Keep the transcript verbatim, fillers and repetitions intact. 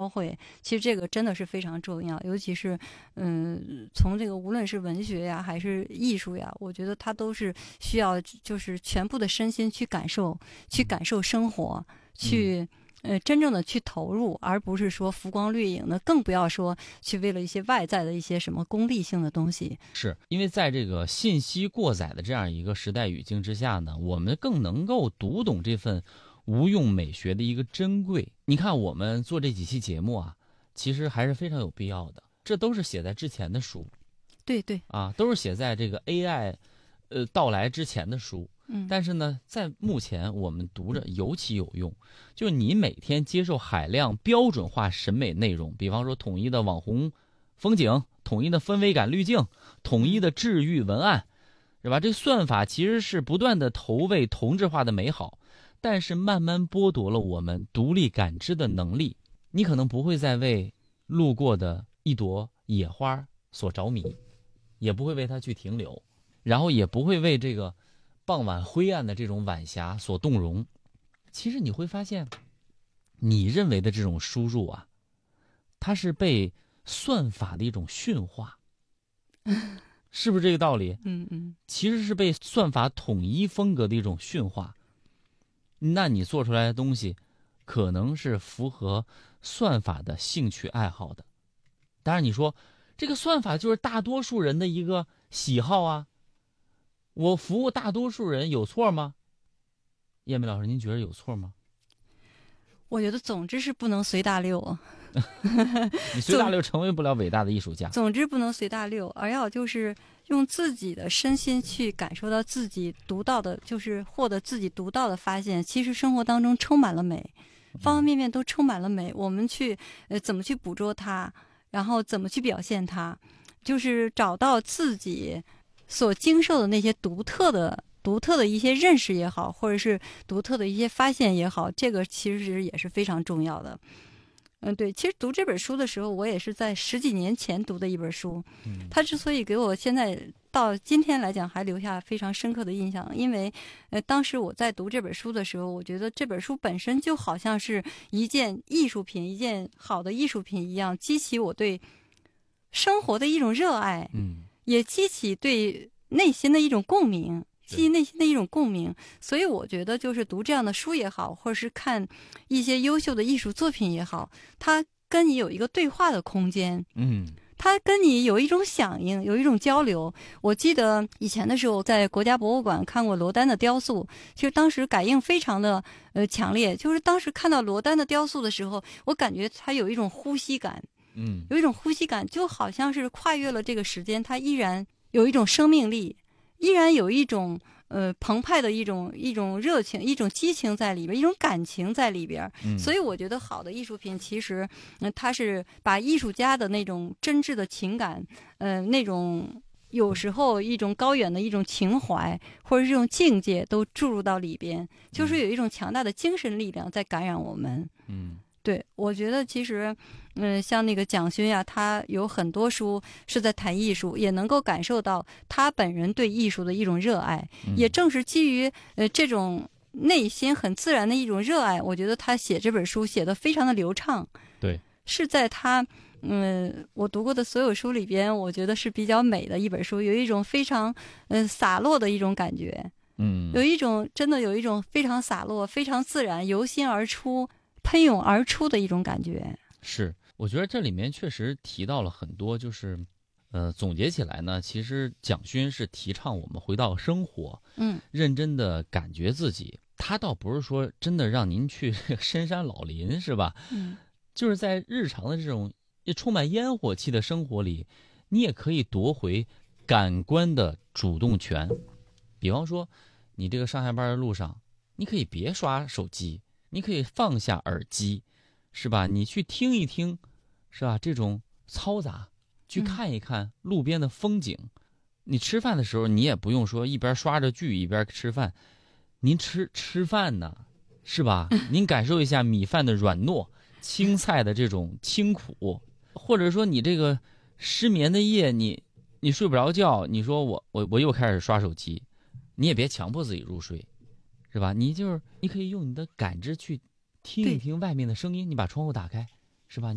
描绘，其实这个真的是非常重要，尤其是嗯，从这个无论是文学呀还是艺术呀，我觉得它都是需要就是全部的身心去感受，去感受生活，去。嗯呃，真正的去投入，而不是说浮光掠影的，更不要说去为了一些外在的一些什么功利性的东西。 是因为在这个信息过载的这样一个时代语境之下呢，我们更能够读懂这份无用美学的一个珍贵。你看，我们做这几期节目啊，其实还是非常有必要的。这都是写在之前的书， 对对啊，都是写在这个 A I， 呃到来之前的书。 嗯， 但是呢，在目前我们读着尤其有用。就你每天接受海量标准化审美内容，比方说统一的网红风景、统一的氛围感滤镜、统一的治愈文案，是吧？这个算法其实是不断的投喂同质化的美好，但是慢慢剥夺了我们独立感知的能力。你可能不会再为路过的一朵野花所着迷，也不会为它去停留，然后也不会为这个傍晚灰暗的这种晚霞所动容。其实你会发现，你认为的这种输入啊，它是被算法的一种驯化，是不是这个道理？ 嗯嗯， 其实是被算法统一风格的一种驯化。那你做出来的东西，可能是符合算法的兴趣爱好的。当然，你说这个算法就是大多数人的一个喜好啊。我服务大多数人有错吗？叶梅老师，您觉得有错吗？ 我觉得总之是不能随大流。 你随大流成为不了伟大的艺术家。 总之不能随大流，而要就是用自己的身心去感受到自己独到的，就是获得自己独到的发现。其实生活当中充满了美，方方面面都充满了美。我们去呃怎么去捕捉它，然后怎么去表现它，就是找到自己所经受的那些独特的。独特的一些认识也好，或者是独特的一些发现也好，这个其实也是非常重要的。嗯，对，其实读这本书的时候，我也是在十几年前读的一本书。嗯，它之所以给我现在到今天来讲还留下非常深刻的印象，因为呃，当时我在读这本书的时候，我觉得这本书本身就好像是一件艺术品，一件好的艺术品一样，激起我对生活的一种热爱， 嗯， 也激起对内心的一种共鸣。激起内心的一种共鸣，所以我觉得就是读这样的书也好，或者是看一些优秀的艺术作品也好，它跟你有一个对话的空间， 嗯， 它跟你有一种响应，有一种交流。我记得以前的时候在国家博物馆看过罗丹的雕塑，其实当时感应非常的呃强烈，就是当时看到罗丹的雕塑的时候，我感觉它有一种呼吸感， 嗯， 有一种呼吸感，就好像是跨越了这个时间，它依然有一种生命力。依然有一种呃澎湃的一种一种热情，一种激情在里边，一种感情在里边。嗯、所以我觉得好的艺术品其实，嗯、呃，它是把艺术家的那种真挚的情感，呃，那种有时候一种高远的一种情怀或者这种境界都注入到里边，就是有一种强大的精神力量在感染我们。 嗯。 对，我觉得其实，嗯，像那个蒋勋呀，他有很多书是在谈艺术，也能够感受到他本人对艺术的一种热爱。嗯、也正是基于呃这种内心很自然的一种热爱，我觉得他写这本书写得非常的流畅。 对， 是在他嗯我读过的所有书里边，我觉得是比较美的一本书，有一种非常嗯、呃、洒落的一种感觉。 嗯， 有一种真的有一种非常洒落、非常自然、由心而出。喷涌而出的一种感觉。 是，我觉得这里面确实提到了很多，就是呃，总结起来呢，其实蒋勋是提倡我们回到生活， 嗯， 认真的感觉自己。他倒不是说真的让您去深山老林，是吧？ 嗯， 就是在日常的这种充满烟火气的生活里，你也可以夺回感官的主动权。比方说，你这个上下班的路上，你可以别刷手机。你可以放下耳机，是吧？你去听一听，是吧？这种嘈杂，去看一看路边的风景。嗯、你吃饭的时候，你也不用说一边刷着剧一边吃饭，您吃吃饭呢，是吧？您感受一下米饭的软糯，青菜的这种清苦，或者说你这个失眠的夜，你你睡不着觉，你说我我我又开始刷手机，你也别强迫自己入睡。是吧？你就是你可以用你的感知去听一听外面的声音，你把窗户打开，是吧？